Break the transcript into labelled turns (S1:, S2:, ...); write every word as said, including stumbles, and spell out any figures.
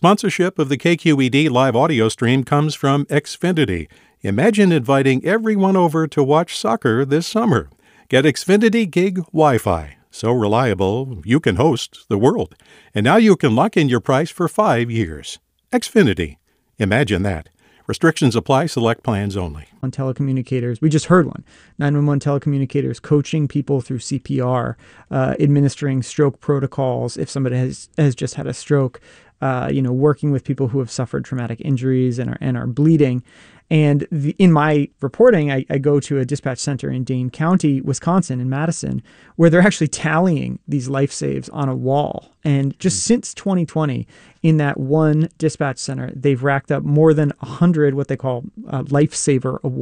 S1: Sponsorship of the K Q E D live audio stream comes from Xfinity. Imagine inviting everyone over to watch soccer this summer. Get Xfinity Gig Wi-Fi. So reliable, you can host the world. And now you can lock in your price for five years. Xfinity. Imagine that. Restrictions apply. Select plans only.
S2: On telecommunicators, we just heard one. nine one one telecommunicators coaching people through C P R, uh, administering stroke protocols if somebody has, has just had a stroke, uh, you know, working with people who have suffered traumatic injuries and are, and are bleeding. And the, in my reporting, I, I go to a dispatch center in Dane County, Wisconsin, in Madison, where they're actually tallying these life saves on a wall. And just mm. since twenty twenty, in that one dispatch center, they've racked up more than one hundred what they call uh, lifesaver awards.